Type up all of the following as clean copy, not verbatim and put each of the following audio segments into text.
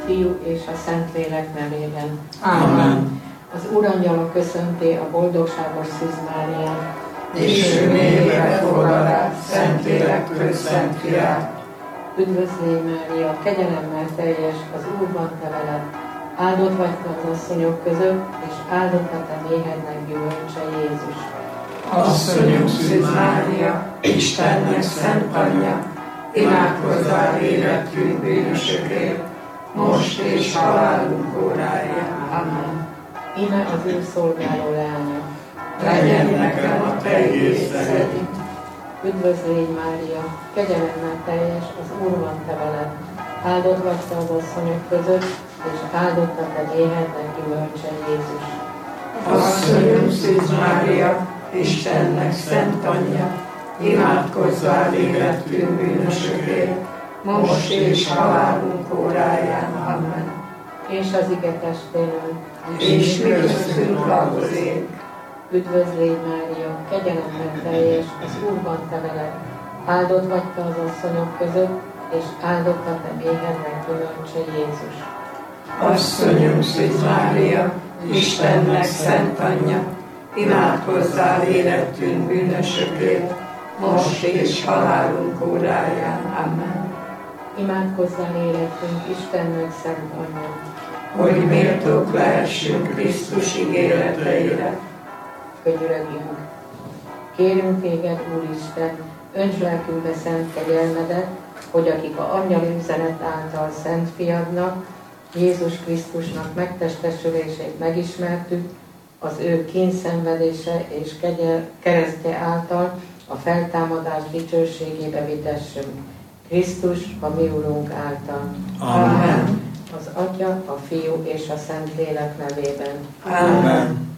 Fiú és a Szentlélek nevében. Amen. Az Úrangyala köszönti a boldogságos Szűz Máriát, És ő mélybe fogadá Szentlélek Szent Fiát. Üdvözlégy Mária, kegyelemmel teljes, az Úr van te veled. Áldott vagy te az asszonyok között, és áldott a te méhednek gyümölcse Jézus. Asszonyunk Szűz Mária, Istennek szent anyja, imádkozzál életünk bűnösökért, most és halálunk óráján. Amen. Íme az Úr szolgáló leánya. Legyen nekem a te ígéreted. Üdvözlégy Mária, kegyelemmel teljes, az Úr van te veled. Áldott vagy te az asszonyok között, és áldott a te méhednek gyümölcse Jézus. Asszonyunk Szűz Mária, Istennek szent anyja, imádkozzál életünk bűnösökért, most és halálunk óráján. Amen. És az ige testéről. És mi köztünk lakozik. Üdvözlégy Mária, kegyelemmel teljes, az Úr van te veled. Áldott vagy te az asszonyok között, és áldott a te méhednek gyümölcse Jézus. Asszonyunk Szűz Mária, Istennek szent anyja, imádkozzál életünk bűnösökért, most és halálunk óráján. Amen. Imádkozzál életünk Istennek szent anyja, Hogy méltók lehessünk Krisztus ígéreteire. könyörögjünk. Kérünk téged, Úristen, önts lelkünkbe szent kegyelmedet, hogy akik a angyali üzenet által szent fiadnak, Jézus Krisztusnak megtestesülését megismertük, az ő kínszenvedése és keresztje által a feltámadás dicsőségébe vitessünk. Krisztus, a mi Urunk által. Amen. Az Atya, a Fiú és a Szentlélek nevében. Amen.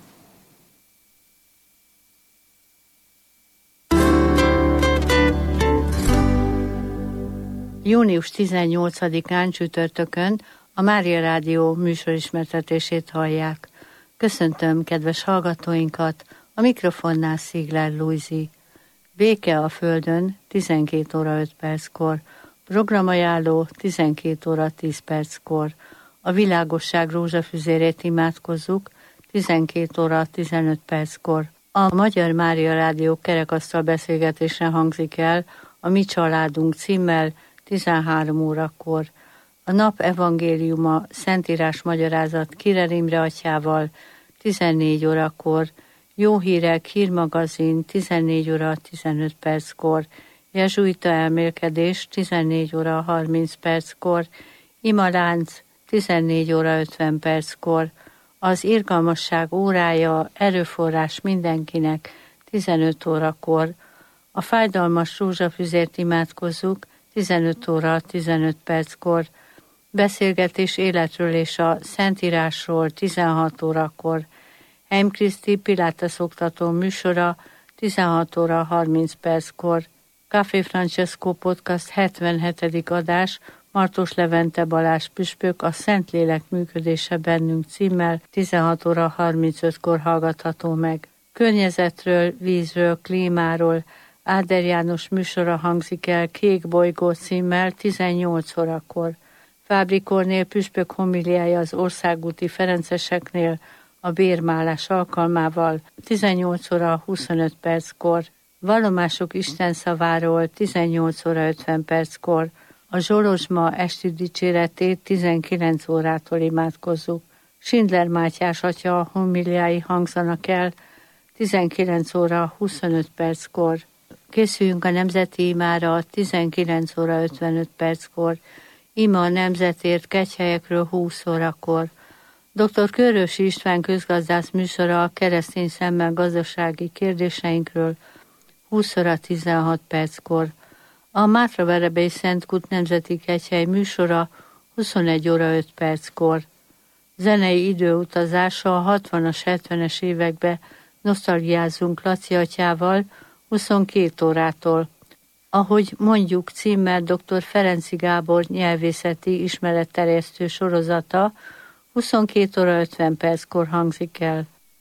Június 18-án csütörtökön a Mária Rádió műsorismertetését hallják. Köszöntöm kedves hallgatóinkat, a mikrofonnál Szigler Lujzi. Béke a Földön 12 óra 5 perckor, programajánló 12 óra 10 perckor. A világosság rózsafüzérét imádkozzuk 12 óra 15 perckor. A Magyar Mária Rádió kerekasztal beszélgetése hangzik el a Mi Családunk címmel 13 órakor. A nap evangéliuma Szentírás magyarázat Kirer Imre atyával 14 órakor, Jó hírek hírmagazin 14 óra 15 perckor, jezsuita elmélkedés 14 óra 30 perckor, imalánc 14 óra 50 perckor, az irgalmasság órája erőforrás mindenkinek 15 órakor, a fájdalmas rózsafüzért imádkozzuk 15 óra 15 perckor, beszélgetés életről és a Szentírásról 16 órakor, Heim Kriszti Pilates oktató műsora 16 óra 30 perckor, Café Francesco Podcast 77. adás, Martos Levente Balázs püspök a Szentlélek működése bennünk címmel 16 óra 35-kor hallgatható meg. Környezetről, vízről, klímáról Áder János műsora hangzik el Kék bolygó címmel 18 órakor. Fábri Kornél püspök homiliája az országúti ferenceseknél a bérmálás alkalmával 18 óra 25 perckor. Vallomások Isten szaváról 18 óra 50 perckor. A Zsolozsma esti dicséretét 19 órától imádkozzuk. Schindler Mátyás atya homiliái hangzanak el 19 óra 25 perckor. Készüljünk a nemzeti imára 19 óra 55 perckor. Ima a nemzetért kegyhelyekről 20 órakor. Dr. Körösi István közgazdász műsora a keresztény szemmel gazdasági kérdéseinkről 20 óra 16 perckor. A Mátraverebély Szent Kút Nemzeti Kegyhely műsora 21 óra 5 perckor. Zenei időutazása a 60-as, 70-es évekbe nosztalgiázunk Laci atyával 22 órától. Ahogy mondjuk címmel dr. Ferenci Gábor nyelvészeti ismeretterjesztő sorozata 22 óra 50 perckor hangzik el.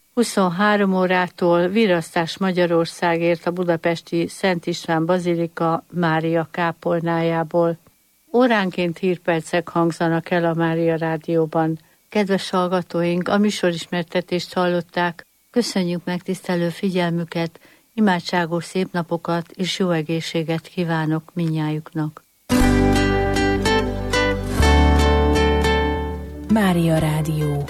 23 órától virasztás Magyarországért a budapesti Szent István Bazilika Mária kápolnájából. Óránként hírpercek hangzanak el a Mária Rádióban. Kedves hallgatóink, a műsorismertetést hallották. Köszönjük megtisztelő figyelmüket, imádságos szép napokat és jó egészséget kívánok mindnyájuknak. Mária Rádió.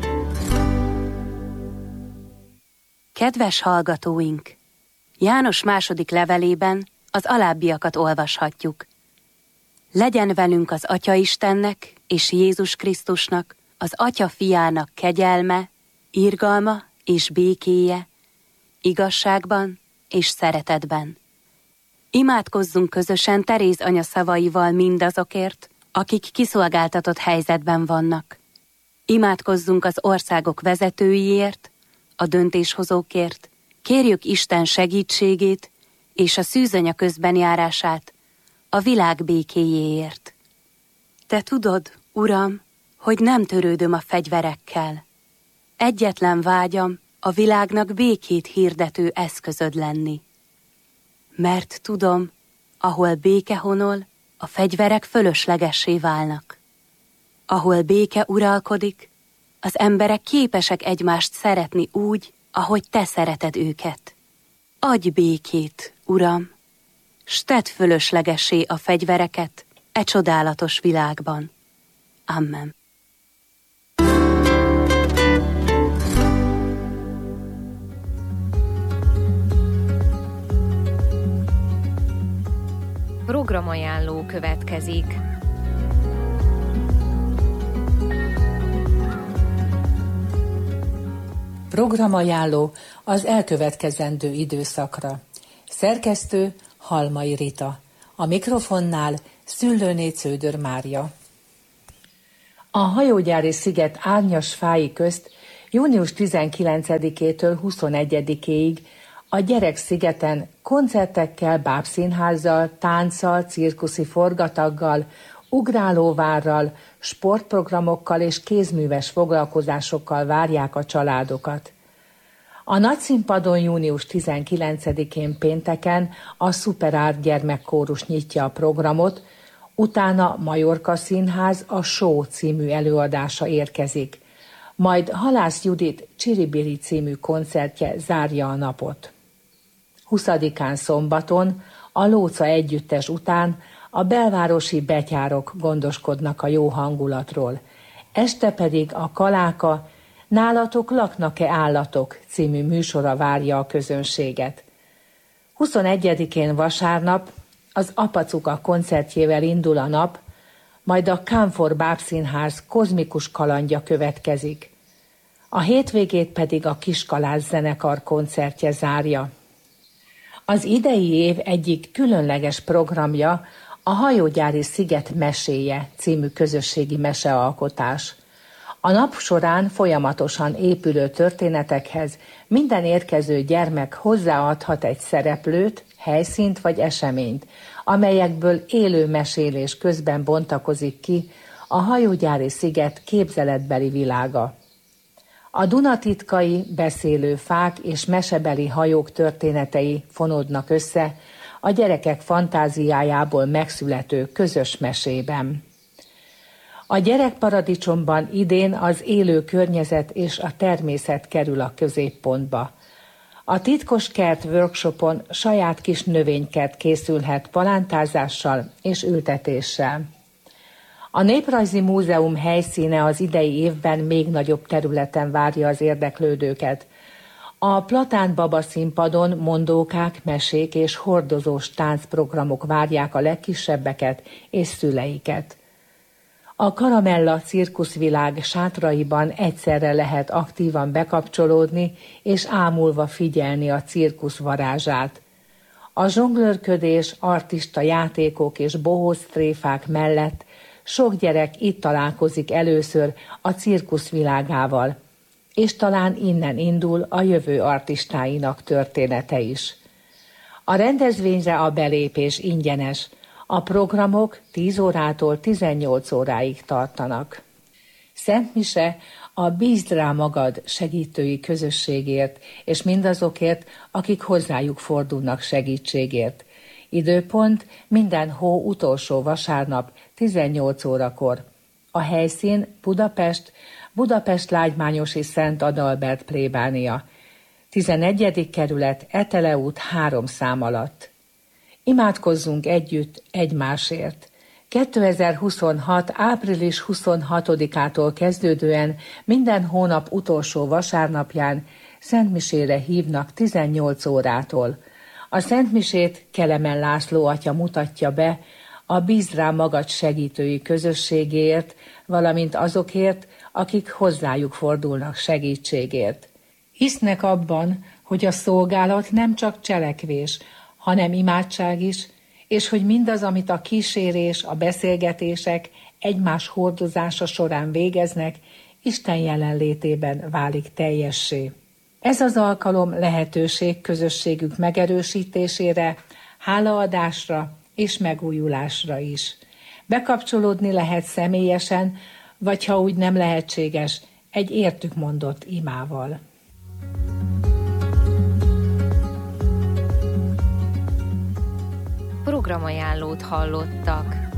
Kedves hallgatóink! János második levelében az alábbiakat olvashatjuk. Legyen velünk az Atya Istennek és Jézus Krisztusnak, az Atya Fiának kegyelme, irgalma és békéje, igazságban és szeretetben. Imádkozzunk közösen Teréz anya szavaival mindazokért, akik kiszolgáltatott helyzetben vannak. Imádkozzunk az országok vezetőiért, a döntéshozókért, kérjük Isten segítségét és a szűzanya közbenjárását a világ békéjéért. Te tudod, Uram, hogy nem törődöm a fegyverekkel. Egyetlen vágyam a világnak békét hirdető eszközöd lenni. Mert tudom, ahol béke honol, a fegyverek fölöslegessé válnak. Ahol béke uralkodik, az emberek képesek egymást szeretni úgy, ahogy te szereted őket. Adj békét, Uram, s tedd fölöslegessé a fegyvereket e csodálatos világban. Amen. Programajánló következik. Programajánló az elkövetkezendő időszakra. Szerkesztő Halmai Rita. A mikrofonnál Szüllőné Cződör Mária. A hajógyári sziget árnyas fái közt június 19-től 21-ig a Gyerekszigeten koncertekkel, bábszínházzal, tánccal, cirkuszi forgataggal, ugrálóvárral, sportprogramokkal és kézműves foglalkozásokkal várják a családokat. A nagyszínpadon június 19-én pénteken a Szuperárd gyermekkórus nyitja a programot, utána Majorka Színház a Show című előadása érkezik, majd Halász Judit Csiribiri című koncertje zárja a napot. 20-án szombaton a Lóca együttes után a belvárosi betyárok gondoskodnak a jó hangulatról, este pedig a Kaláka Nálatok laknak-e állatok című műsora várja a közönséget. 21-én vasárnap az Apacuka koncertjével indul a nap, majd a Kánfor Bábszínház kozmikus kalandja következik. A hétvégét pedig a Kiskalász zenekar koncertje zárja. Az idei év egyik különleges programja a Hajógyári Sziget meséje című közösségi mesealkotás. A nap során folyamatosan épülő történetekhez minden érkező gyermek hozzáadhat egy szereplőt, helyszínt vagy eseményt, amelyekből élő mesélés közben bontakozik ki a Hajógyári Sziget képzeletbeli világa. A dunatitkai, beszélő fák és mesebeli hajók történetei fonódnak össze a gyerekek fantáziájából megszülető közös mesében. A gyerekparadicsomban idén az élő környezet és a természet kerül a középpontba. A titkos kert workshopon saját kis növénykert készülhet palántázással és ültetéssel. A Néprajzi Múzeum helyszíne az idei évben még nagyobb területen várja az érdeklődőket. A Platán Baba színpadon mondókák, mesék és hordozós táncprogramok várják a legkisebbeket és szüleiket. A Karamella cirkuszvilág sátraiban egyszerre lehet aktívan bekapcsolódni és ámulva figyelni a cirkusz varázsát. A zsonglőrködés, artista játékok és bohóc tréfák mellett sok gyerek itt találkozik először a cirkusz világával, és talán innen indul a jövő artistáinak története is. A rendezvényre a belépés ingyenes, a programok 10 órától 18 óráig tartanak. Szentmise a Bízd rá magad segítői közösségért, és mindazokért, akik hozzájuk fordulnak segítségért. Időpont minden hó utolsó vasárnap 18 órakor. A helyszín Budapest Lágymányosi Szent Adalbert plébánia. 11. kerület, Etele út 3 szám alatt. Imádkozzunk együtt egymásért. 2026. április 26-ától kezdődően minden hónap utolsó vasárnapján szentmisére hívnak 18 órától. A szentmisét Kelemen László atya mutatja be a Bízd rám magad segítői közösségéért, valamint azokért, akik hozzájuk fordulnak segítségért. Hisznek abban, hogy a szolgálat nem csak cselekvés, hanem imádság is, és hogy mindaz, amit a kísérés, a beszélgetések, egymás hordozása során végeznek, Isten jelenlétében válik teljessé. Ez az alkalom lehetőség közösségük megerősítésére, hálaadásra és megújulásra is. Bekapcsolódni lehet személyesen, vagy ha úgy nem lehetséges, egy értük mondott imával. Programajánlót hallottak.